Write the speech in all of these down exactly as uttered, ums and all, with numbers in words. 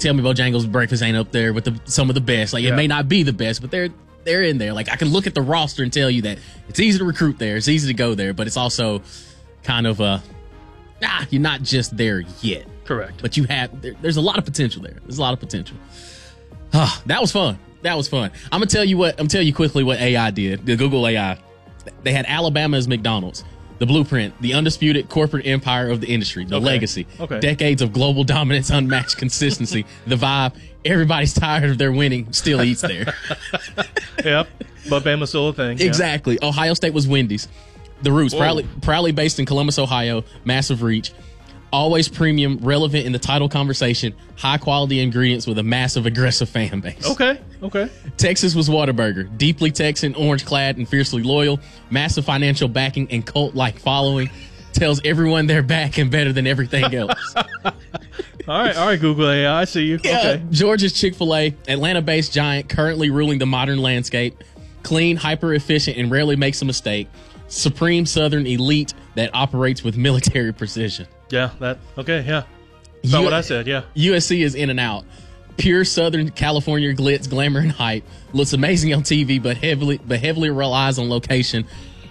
tell me Bojangles breakfast ain't up there with the, some of the best. Like, yeah. it may not be the best, but they're they're in there. Like, I can look at the roster and tell you that it's easy to recruit there. It's easy to go there, but it's also kind of a, ah, you're not just there yet. Correct. But you have, there, there's a lot of potential there. There's a lot of potential. Ah, that was fun. That was fun. I'm going to tell you what, I'm going to tell you quickly what A I did. The Google A I. They had Alabama as McDonald's. The blueprint, the undisputed corporate empire of the industry, the okay. legacy, okay. decades of global dominance, unmatched consistency, the vibe. Everybody's tired of their winning, still eats there. Yep. But Bama's still a thing. Exactly. Yeah. Ohio State was Wendy's. The Roots, Whoa. proudly, proudly based in Columbus, Ohio, massive reach. Always premium, relevant in the title conversation, high quality ingredients with a massive, aggressive fan base. Okay, okay. Texas was Whataburger, deeply Texan, orange clad, and fiercely loyal, massive financial backing and cult like following, tells everyone they're back and better than everything else. all right, all right, Google A I, I see you. Yeah, okay. Georgia's Chick-fil-A, Atlanta based giant, currently ruling the modern landscape, clean, hyper efficient, and rarely makes a mistake. Supreme Southern elite that operates with military precision. Yeah, that, okay, yeah. That's U- what I said, yeah. U S C is in and out. Pure Southern California glitz, glamour, and hype. Looks amazing on T V, but heavily but heavily relies on location.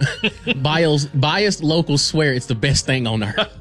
Bios, biased locals swear it's the best thing on earth.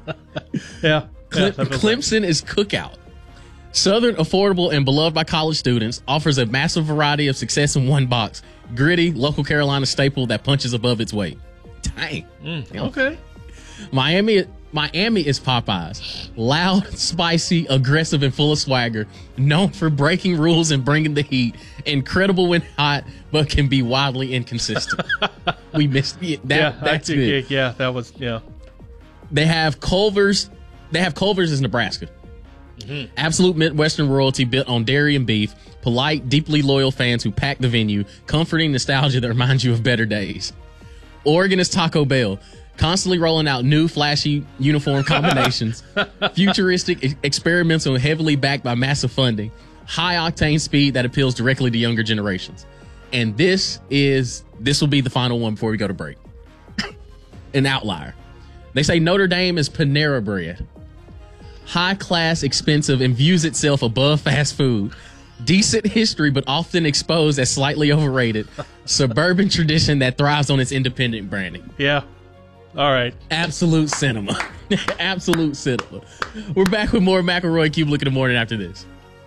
yeah. Cle- yeah Clemson is Cookout. Southern, affordable, and beloved by college students, offers a massive variety of success in one box. Gritty, local Carolina staple that punches above its weight. Dang. Mm, okay. Miami Miami is Popeyes. Loud, spicy, aggressive, and full of swagger. Known for breaking rules and bringing the heat. Incredible when hot, but can be wildly inconsistent. We missed yeah, that. Yeah, that's I, good. Yeah, that was, yeah. They have Culver's. They have Culver's as Nebraska. Mm-hmm. Absolute Midwestern royalty built on dairy and beef. Polite, deeply loyal fans who pack the venue. Comforting nostalgia that reminds you of better days. Oregon is Taco Bell. Constantly rolling out new flashy uniform combinations. Futuristic, e- experimental, and heavily backed by massive funding. High octane speed that appeals directly to younger generations. And this is, this will be the final one before we go to break. An outlier. They say Notre Dame is Panera Bread. High class, expensive, and views itself above fast food. Decent history, but often exposed as slightly overrated. Suburban tradition that thrives on its independent branding. Yeah. All right. Absolute cinema. Absolute cinema. We're back with more McElroy Cube Look in the morning after this.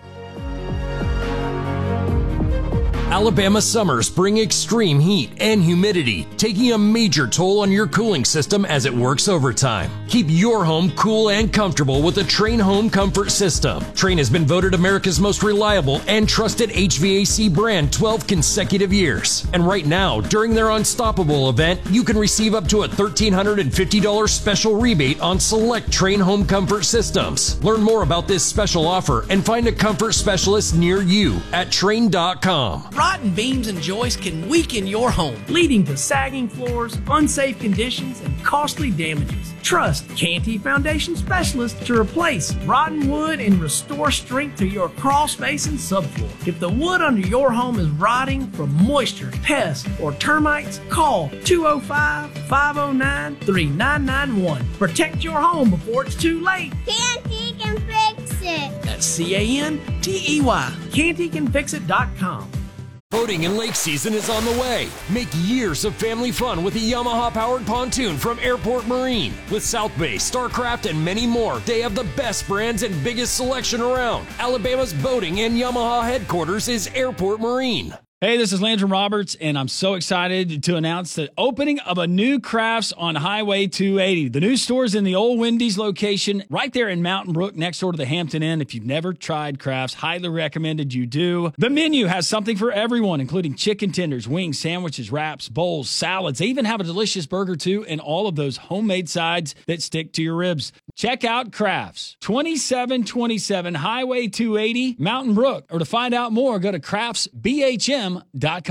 Alabama summers bring extreme heat and humidity, taking a major toll on your cooling system as it works overtime. Keep your home cool and comfortable with the Trane Home Comfort System. Trane has been voted America's most reliable and trusted H V A C brand twelve consecutive years. And right now, during their Unstoppable event, you can receive up to a one thousand three hundred fifty dollars special rebate on select Trane Home Comfort systems. Learn more about this special offer and find a comfort specialist near you at Trane dot com. Rotten beams and joists can weaken your home, leading to sagging floors, unsafe conditions, and costly damages. Trust Canty Foundation Specialists to replace rotten wood and restore strength to your crawl space and subfloor. If the wood under your home is rotting from moisture, pests, or termites, call two oh five, five oh nine, three nine nine one. Protect your home before it's too late. Canty can fix it. That's C A N T E Y. Canty can fix it dot com. Boating and lake season is on the way. Make years of family fun with a Yamaha-powered pontoon from Airport Marine. With South Bay, Starcraft, and many more, they have the best brands and biggest selection around. Alabama's boating and Yamaha headquarters is Airport Marine. Hey, this is Landrum Roberts, and I'm so excited to announce the opening of a new Crafts on Highway two eighty. The new store is in the old Wendy's location right there in Mountain Brook next door to the Hampton Inn. If you've never tried Crafts, highly recommended you do. The menu has something for everyone, including chicken tenders, wings, sandwiches, wraps, bowls, salads. They even have a delicious burger, too, and all of those homemade sides that stick to your ribs. Check out Crafts, twenty-seven twenty-seven Highway two eighty, Mountain Brook. Or to find out more, go to crafts b h m dot com.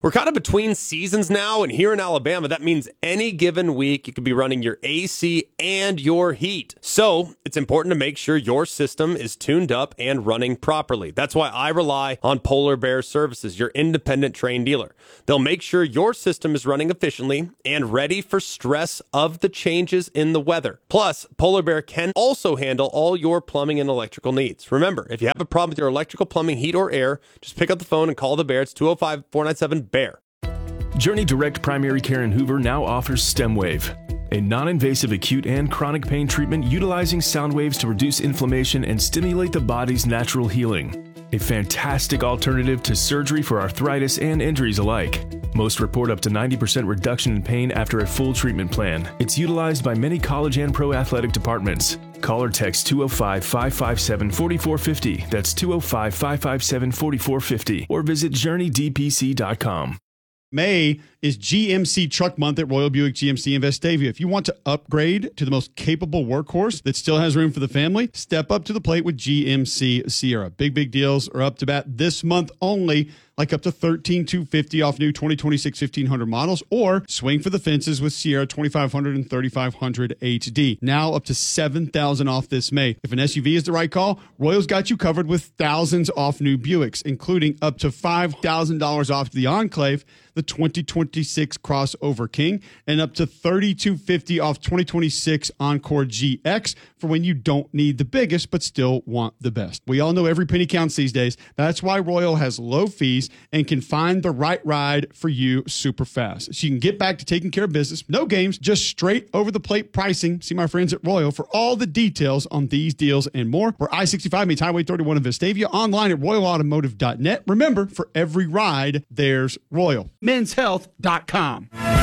We're kind of between seasons now, and here in Alabama, that means any given week you could be running your A C and your heat. So it's important to make sure your system is tuned up and running properly. That's why I rely on Polar Bear Services, your independent Trane dealer. They'll make sure your system is running efficiently and ready for stress of the changes in the weather. Plus, Polar Bear can also handle all your plumbing and electrical needs. Remember, if you have a problem with your electrical, plumbing, heat, or air, just pick up the phone and call the Bear. It's two oh five, four nine seven, B E A R. Journey Direct Primary Care in Hoover now offers StemWave, a non-invasive acute and chronic pain treatment utilizing sound waves to reduce inflammation and stimulate the body's natural healing. A fantastic alternative to surgery for arthritis and injuries alike. Most report up to ninety percent reduction in pain after a full treatment plan. It's utilized by many college and pro athletic departments. Call or text two oh five, five five seven, four four five oh. That's two oh five, five five seven, four four five oh. Or visit journey d p c dot com. May is G M C Truck Month at Royal Buick G M C in Vestavia. If you want to upgrade to the most capable workhorse that still has room for the family, step up to the plate with G M C Sierra. Big, big deals are up to bat this month only, like up to thirteen thousand two hundred fifty dollars off new twenty twenty-six fifteen hundred models, or swing for the fences with Sierra twenty-five hundred and thirty-five hundred H D. Now up to seven thousand dollars off this May. If an S U V is the right call, Royal's got you covered with thousands off new Buicks, including up to five thousand dollars off the Enclave, the twenty twenty-six Crossover King, and up to thirty-two hundred fifty dollars off twenty twenty-six Encore G X for when you don't need the biggest but still want the best. We all know every penny counts these days. That's why Royal has low fees and can find the right ride for you super fast. So you can get back to taking care of business. No games, just straight over the plate pricing. See my friends at Royal for all the details on these deals and more. Where I sixty-five meets Highway thirty-one in Vestavia, online at royal automotive dot net. Remember, for every ride, there's Royal. men's health dot com.